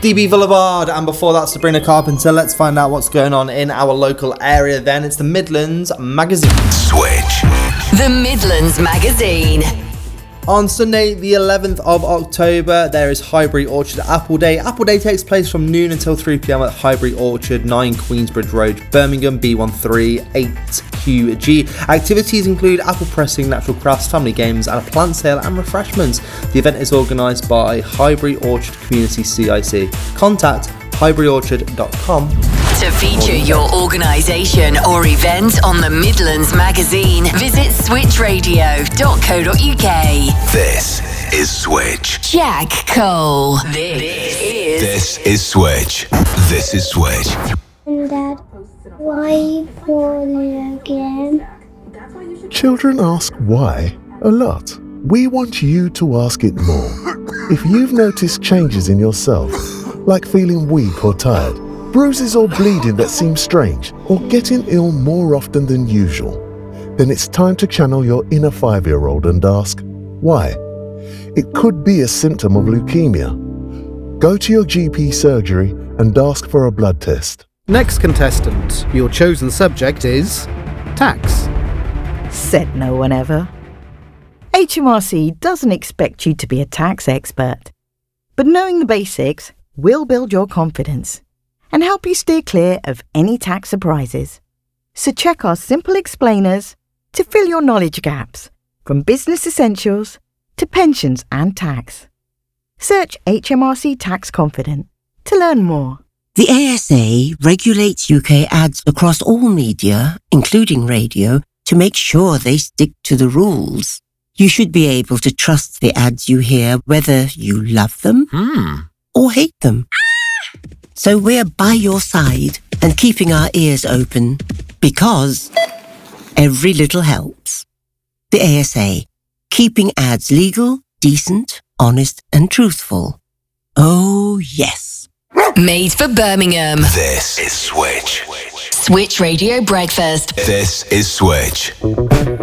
DB Boulevard, and before that, Sabrina Carpenter. Let's find out what's going on in our local area then. It's the Midlands Magazine. Switch. The Midlands Magazine. On Sunday, the 11th of October, there is Highbury Orchard Apple Day. Apple Day takes place from noon until 3 p.m. at Highbury Orchard, 9 Queensbridge Road, Birmingham, B138QG. Activities include apple pressing, natural crafts, family games, and a plant sale and refreshments. The event is organised by Highbury Orchard Community CIC. Contact highburyorchard.com. To feature your organisation or event on the Midlands Magazine, visit switchradio.co.uk. This is Switch. Jack Cole. This is Switch. This is Switch. Dad, why are you poorly again? Children ask why a lot. We want you to ask it more. If you've noticed changes in yourself, like feeling weak or tired, bruises or bleeding that seem strange, or getting ill more often than usual, then it's time to channel your inner 5-year-old and ask, why? It could be a symptom of leukemia. Go to your GP surgery and ask for a blood test. Next contestant, your chosen subject is tax. Said no one ever. HMRC doesn't expect you to be a tax expert, but knowing the basics will build your confidence and help you steer clear of any tax surprises. So check our simple explainers to fill your knowledge gaps, from business essentials to pensions and tax. Search HMRC Tax Confident to learn more. The ASA regulates UK ads across all media, including radio, to make sure they stick to the rules. You should be able to trust the ads you hear, whether you love them or hate them. So we're by your side and keeping our ears open, because every little helps. The ASA, keeping ads legal, decent, honest and truthful. Oh, yes. Made for Birmingham. This is Switch. Switch Radio Breakfast. This is Switch.